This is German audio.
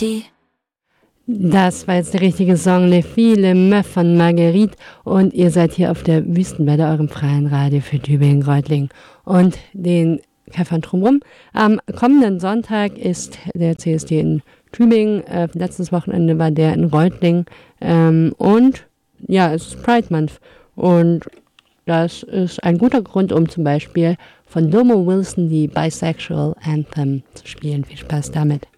Party. Das war jetzt der richtige Song Les Filles, Les Meufs von Marguerite und ihr seid hier auf der Wüstenwelle, eurem freien Radio für Tübingen-Reutlingen und den Käffern drumherum. Am kommenden Sonntag ist der CSD in Tübingen, letztes Wochenende war der in Reutlingen und ja, es ist Pride Month und das ist ein guter Grund, um zum Beispiel von Domo Wilson die Bisexual Anthem zu spielen. Viel Spaß damit.